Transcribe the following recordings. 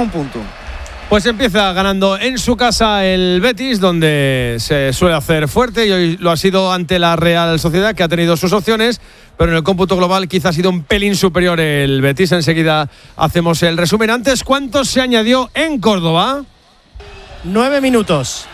un punto. Pues empieza ganando en su casa el Betis, donde se suele hacer fuerte, y hoy lo ha sido ante la Real Sociedad, que ha tenido sus opciones, pero en el cómputo global quizá ha sido un pelín superior el Betis. Enseguida hacemos el resumen. Antes, ¿cuánto se añadió en Córdoba? 9 minutos.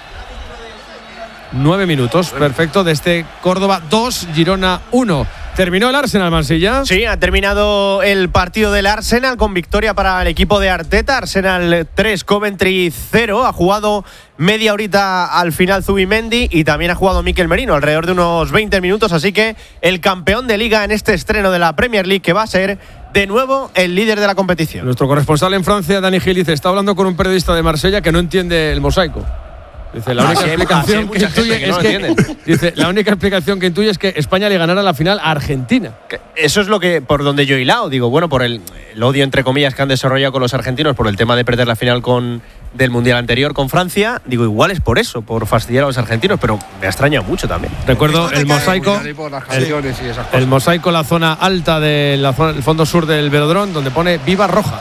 9 minutos, perfecto, desde Córdoba 2, Girona 1. ¿Terminó el Arsenal, Mansilla? Sí, ha terminado el partido del Arsenal con victoria para el equipo de Arteta. Arsenal 3, Coventry 0. Ha jugado media horita al final Zubimendi y también ha jugado Mikel Merino, alrededor de unos 20 minutos. Así que el campeón de Liga en este estreno de la Premier League, que va a ser de nuevo el líder de la competición. Nuestro corresponsal en Francia, Dani Gil, dice, está hablando con un periodista de Marsella que no entiende el mosaico. Dice, la única explicación que intuye es que dice, la única explicación que intuye es que España le ganara la final a Argentina. Eso es lo que por donde yo he hilado, digo, bueno, por el odio entre comillas que han desarrollado con los argentinos por el tema de perder la final del mundial anterior con Francia, digo, igual es por eso, por fastidiar a los argentinos, pero me ha extrañado mucho también. Recuerdo el mosaico, el mosaico, la zona alta del fondo sur del Velodrón, donde pone Viva Roja.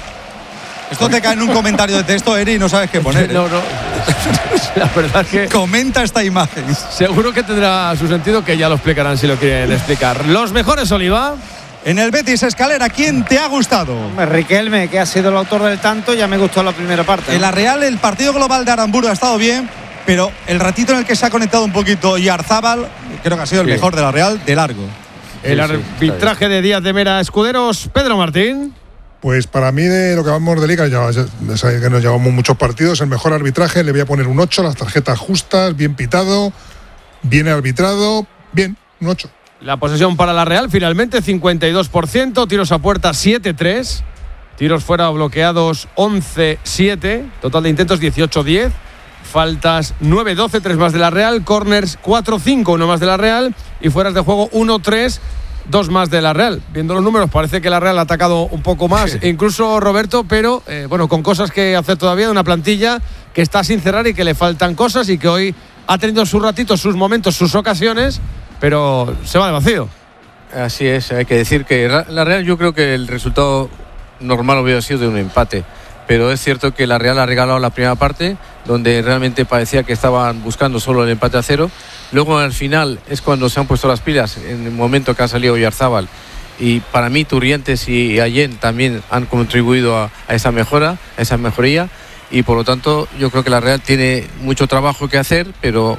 Esto te cae en un comentario de texto, Eri, y no sabes qué poner. No. La verdad es que comenta esta imagen. Seguro que tendrá su sentido, que ya lo explicarán si lo quieren explicar. Los mejores, Oliva. En el Betis Escalera, ¿quién te ha gustado? Riquelme, que ha sido el autor del tanto, ya me gustó la primera parte. En la Real, el partido global de Aramburu ha estado bien, pero el ratito en el que se ha conectado un poquito Yarzábal, creo que ha sido el mejor de la Real, de largo. El arbitraje de Díaz de Mera Escuderos, Pedro Martín. Pues para mí, de lo que vamos de Liga, ya sabéis que nos llevamos muchos partidos, el mejor arbitraje, le voy a poner un 8, las tarjetas justas, bien pitado, bien arbitrado, bien, un 8. La posesión para la Real, finalmente, 52%, tiros a puerta 7-3, tiros fuera bloqueados 11-7, total de intentos 18-10, faltas 9-12, 3 más de la Real, corners 4-5, 1 más de la Real, y fueras de juego 1-3, 2 más de la Real. Viendo los números, parece que la Real ha atacado un poco más, incluso Roberto, pero bueno, con cosas que hacer todavía, de una plantilla que está sin cerrar y que le faltan cosas, y que hoy ha tenido sus ratitos, sus momentos, sus ocasiones, pero se va de vacío. Así es, hay que decir que la Real, yo creo que el resultado normal hubiera sido de un empate, pero es cierto que la Real ha regalado la primera parte, donde realmente parecía que estaban buscando solo el empate a 0. Luego al final es cuando se han puesto las pilas, en el momento que ha salido Oyarzábal, y para mí Turrientes y Allén también han contribuido a esa mejora, a esa mejoría, y por lo tanto yo creo que la Real tiene mucho trabajo que hacer, pero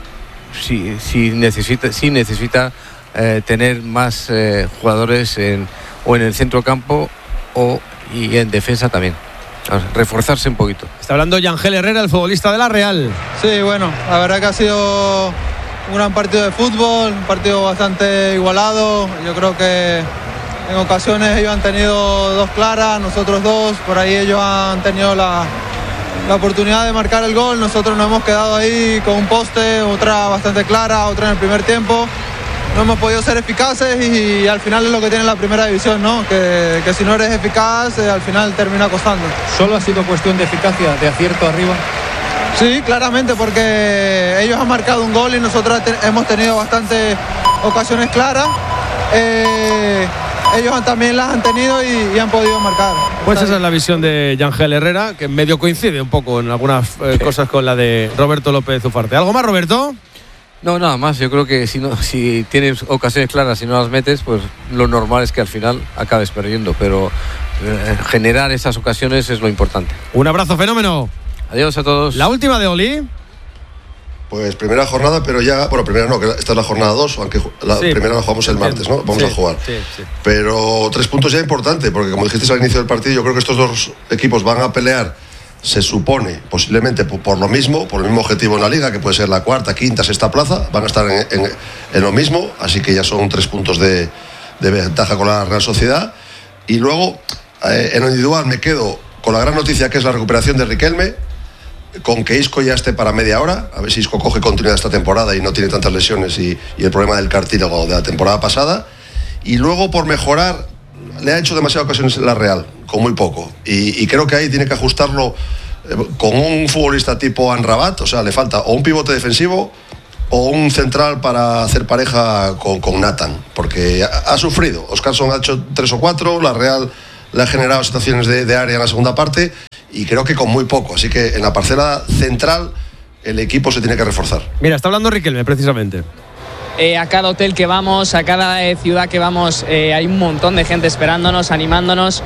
sí necesita tener más jugadores o en el centro campo y en defensa también. Reforzarse un poquito. Está hablando Yangel Herrera, el futbolista de la Real. Sí, bueno, la verdad que ha sido un gran partido de fútbol, un partido bastante igualado. Yo creo que en ocasiones ellos han tenido 2 claras, nosotros 2, por ahí ellos han tenido la oportunidad de marcar el gol, nosotros nos hemos quedado ahí con un poste, otra bastante clara, otra en el primer tiempo. No hemos podido ser eficaces y al final es lo que tiene la primera división, ¿no? Que si no eres eficaz, al final termina costando. ¿Solo ha sido cuestión de eficacia, de acierto arriba? Sí, claramente, porque ellos han marcado un gol y nosotros hemos tenido bastantes ocasiones claras. Ellos también las han tenido y han podido marcar. Pues esa es la visión de Yangel Herrera, que medio coincide un poco en algunas cosas con la de Roberto López Ufarte. ¿Algo más, Roberto? No, nada más. Yo creo que si tienes ocasiones claras y no las metes, pues lo normal es que al final acabes perdiendo. Pero generar esas ocasiones es lo importante. Un abrazo, fenómeno. Adiós a todos. La última de Oli. Pues primera jornada, pero ya... Bueno, primera no, que esta es la jornada 2, aunque la primera la jugamos el martes, ¿no? Vamos a jugar. Sí. Pero 3 puntos ya importante, porque como dijiste al inicio del partido, yo creo que estos 2 equipos van a pelear, se supone, posiblemente por lo mismo, por el mismo objetivo en la Liga, que puede ser la 4ª, 5ª, 6ª plaza, van a estar en lo mismo, así que ya son 3 puntos de ventaja con la Real Sociedad. Y luego, en lo individual, me quedo con la gran noticia, que es la recuperación de Riquelme, con que Isco ya esté para media hora, a ver si Isco coge continuidad esta temporada y no tiene tantas lesiones y el problema del cartílago de la temporada pasada. Y luego, por mejorar, le ha hecho demasiadas ocasiones en la Real, con muy poco, y creo que ahí tiene que ajustarlo con un futbolista tipo Amrabat. O sea, le falta o un pivote defensivo o un central para hacer pareja con Nathan, porque ha sufrido. Oscarson ha hecho 3 o 4, la Real le ha generado situaciones de área en la segunda parte, y creo que con muy poco. Así que en la parcela central el equipo se tiene que reforzar. Mira, está hablando Riquelme precisamente. A cada hotel que vamos, a cada ciudad que vamos, hay un montón de gente esperándonos, animándonos.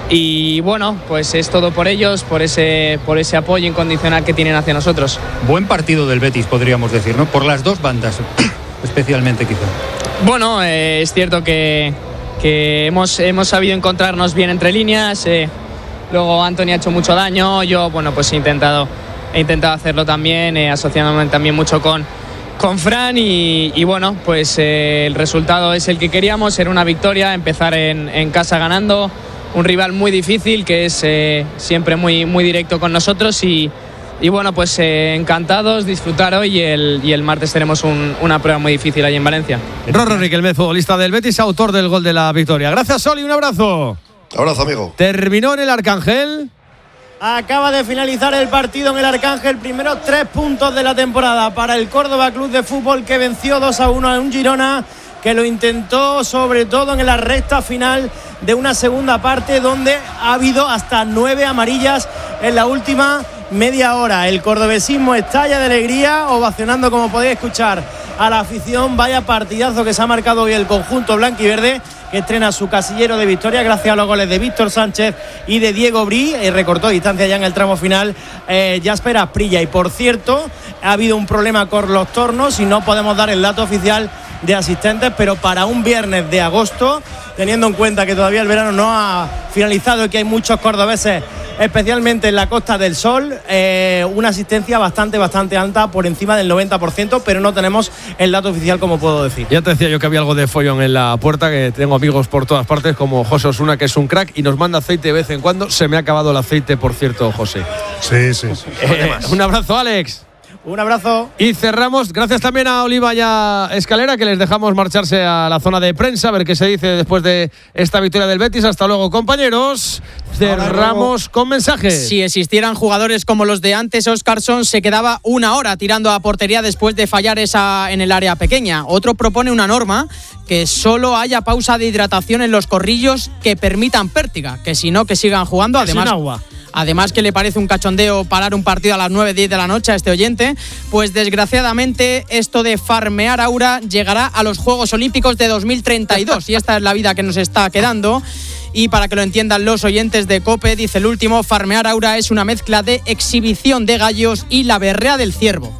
Y bueno, pues es todo por ellos, por ese apoyo incondicional que tienen hacia nosotros. Buen partido del Betis, podríamos decir, ¿no? Por las dos bandas, especialmente quizá. Bueno, es cierto que hemos sabido encontrarnos bien entre líneas. Luego Anthony ha hecho mucho daño. Yo, bueno, pues he intentado hacerlo también, asociándome también mucho con Fran y bueno, pues el resultado es el que queríamos. Era una victoria, empezar en casa ganando. Un rival muy difícil que es siempre muy, muy directo con nosotros y bueno, pues encantados, disfrutar hoy y el martes tenemos una prueba muy difícil ahí en Valencia. Rorro Riquelme, futbolista del Betis, autor del gol de la victoria. Gracias, Soli, un abrazo. Abrazo, amigo. Terminó en el Arcángel. Acaba de finalizar el partido en el Arcángel. Primeros 3 puntos de la temporada para el Córdoba Club de Fútbol, que venció 2-1 a un Girona que lo intentó sobre todo en la recta final de una segunda parte donde ha habido hasta 9 amarillas en la última media hora. El cordobesismo estalla de alegría, ovacionando, como podéis escuchar, a la afición. Vaya partidazo que se ha marcado hoy el conjunto blanquiverde, que estrena su casillero de victoria gracias a los goles de Víctor Sánchez y de Diego Brí. Recortó distancia ya en el tramo final Jasper Asprilla. Y por cierto, ha habido un problema con los tornos y no podemos dar el dato oficial de asistentes, pero para un viernes de agosto, teniendo en cuenta que todavía el verano no ha finalizado y que hay muchos cordobeses, especialmente en la Costa del Sol, una asistencia bastante alta, por encima del 90%, pero no tenemos el dato oficial, como puedo decir. Ya te decía yo que había algo de follón en la puerta, que tengo amigos por todas partes, como José Osuna, que es un crack y nos manda aceite de vez en cuando. Se me ha acabado el aceite, por cierto, José. Sí. Un abrazo, Alex. Un abrazo. Y cerramos, gracias también a Oliva y a Escalera, que les dejamos marcharse a la zona de prensa, a ver qué se dice después de esta victoria del Betis. Hasta luego, compañeros. Cerramos con mensajes. Si existieran jugadores como los de antes, Óscarson se quedaba 1 hora tirando a portería después de fallar esa en el área pequeña. Otro propone una norma que solo haya pausa de hidratación en los corrillos que permitan pértiga, que si no, que sigan jugando. Además que le parece un cachondeo parar un partido a las 9-10 de la noche a este oyente, pues desgraciadamente esto de farmear aura llegará a los Juegos Olímpicos de 2032 y esta es la vida que nos está quedando. Y para que lo entiendan los oyentes de COPE, dice el último, farmear aura es una mezcla de exhibición de gallos y la berrea del ciervo.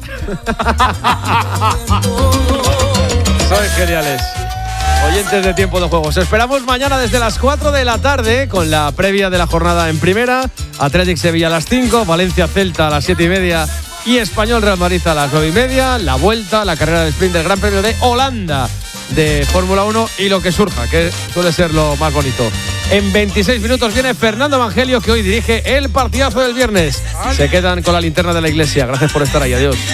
Sois geniales. Oyentes de Tiempo de Juego. Os esperamos mañana desde las 4 de la tarde con la previa de la jornada en primera. Athletic Sevilla a las 5, Valencia Celta a las 7:30 y Español Real Madrid a las 9:30. La vuelta, la carrera de sprint del Gran Premio de Holanda de Fórmula 1 y lo que surja, que suele ser lo más bonito. En 26 minutos viene Fernando Evangelio, que hoy dirige el partidazo del viernes. Se quedan con la linterna de la iglesia. Gracias por estar ahí. Adiós.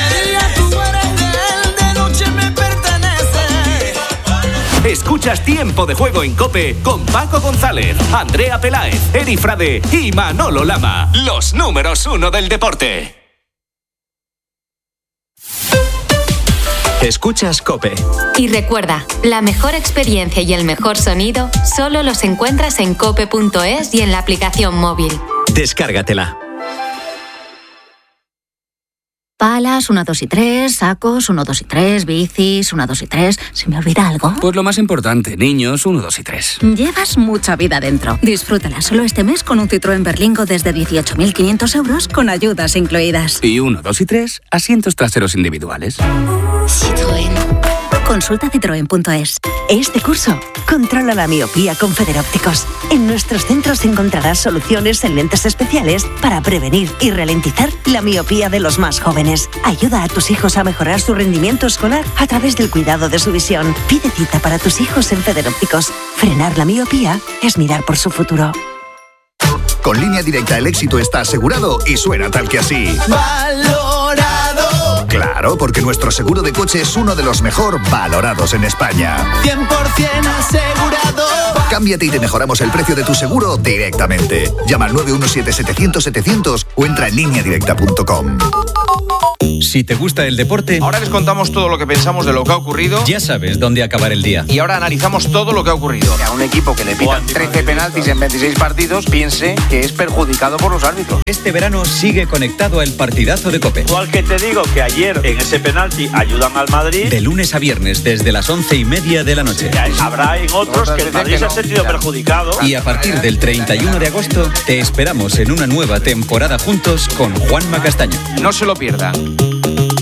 Escuchas Tiempo de Juego en COPE con Paco González, Andrea Peláez, Eri Frade y Manolo Lama. Los números 1 del deporte. Escuchas COPE. Y recuerda, la mejor experiencia y el mejor sonido solo los encuentras en cope.es y en la aplicación móvil. Descárgatela. Palas, 1, 2 y 3, sacos, 1, 2 y 3, bicis, 1, 2 y 3. ¿Se me olvida algo? Pues lo más importante, niños, 1, 2 y 3. Llevas mucha vida dentro. Disfrútala solo este mes con un Citroën Berlingo desde 18.500 euros con ayudas incluidas. Y 1, 2 y 3, asientos traseros individuales. Citroën. Consulta citroen.es. Este curso, controla la miopía con Federópticos. En nuestros centros encontrarás soluciones en lentes especiales para prevenir y ralentizar la miopía de los más jóvenes. Ayuda a tus hijos a mejorar su rendimiento escolar a través del cuidado de su visión. Pide cita para tus hijos en Federópticos. Frenar la miopía es mirar por su futuro. Con Línea Directa el éxito está asegurado y suena tal que así. ¡Valorado! Claro, porque nuestro seguro de coche es uno de los mejor valorados en España. 100% asegurado. Cámbiate y te mejoramos el precio de tu seguro directamente. Llama al 917-700-700 o entra en lineadirecta.com. Si te gusta el deporte, ahora les contamos todo lo que pensamos de lo que ha ocurrido. Ya sabes dónde acabar el día. Y ahora analizamos todo lo que ha ocurrido. A un equipo que le pitan 13 penaltis en 26 partidos piense que es perjudicado por los árbitros. Este verano sigue conectado al partidazo de COPE. Igual que te digo que ayer en ese penalti ayudan al Madrid. De lunes a viernes desde las 11:30 de la noche. Habrá en otros que el Madrid se ha sentido perjudicado. Y a partir del 31 de agosto te esperamos en una nueva temporada juntos con Juanma Castaño. No se lo pierdan.